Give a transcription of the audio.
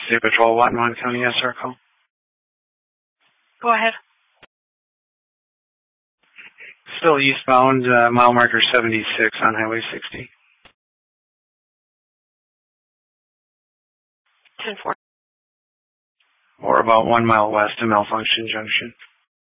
State Patrol, Watonwan County SR call. Go ahead. Still eastbound, mile marker 76 on Highway 60. 10-4. Or about 1 mile west of Malfunction Junction.